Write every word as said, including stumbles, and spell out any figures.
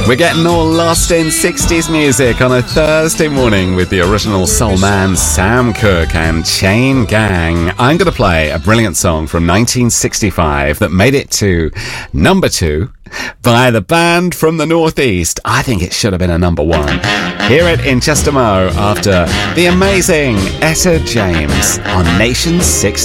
We're getting all lost in sixties music on a Thursday morning with the original soul man Sam Cooke and Chain Gang. I'm going to play a brilliant song from nineteen sixty-five that made it to number two by the band from the Northeast. I think it should have been a number one. Hear it in just a mo after the amazing Etta James on Nation sixty.